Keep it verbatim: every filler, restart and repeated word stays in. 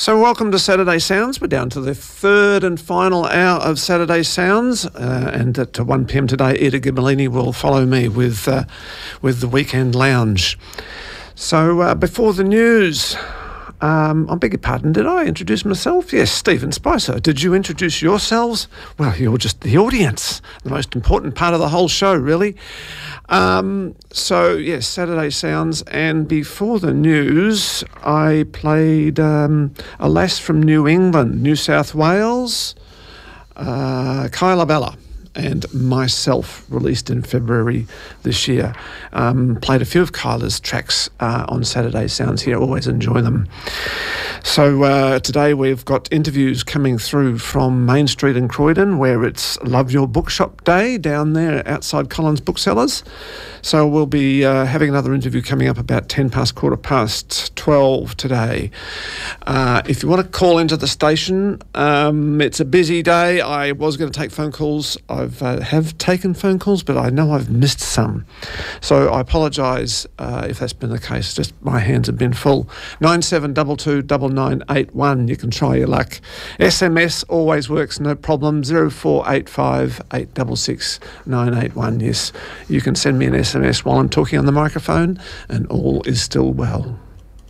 So welcome to Saturday Sounds. We're down to the third and final hour of Saturday Sounds, uh, and at one p m today, Ida Gibellini will follow me with uh, with the Weekend Lounge. So uh, before the news, um, I beg your pardon, did I introduce myself? Yes, Stephen Spicer. Did you introduce yourselves? Well, you're just the audience, the most important part of the whole show, really. Um, so, yes, Saturday Sounds, and before the news, I played um, a lass from New England, New South Wales, uh, Kyla Bella, and Myself, released in February this year. Um, played a few of Kyla's tracks uh, on Saturday Sounds here. Always enjoy them. So uh, today we've got interviews coming through from Main Street in Croydon, where it's Love Your Bookshop Day down there outside Collins Booksellers. So we'll be uh, having another interview coming up about ten past quarter past twelve today. Uh, if you want to call into the station, um, it's a busy day. I was going to take phone calls. I've uh, have taken phone calls, but I know I've missed some. So I apologise uh, if that's been the case. Just my hands have been full. nine seven two two nine nine eight one. You can try your luck. S M S always works, no problem. zero four eight five eight six six nine eight one. Yes, you can send me an S M S while I'm talking on the microphone, and all is still well.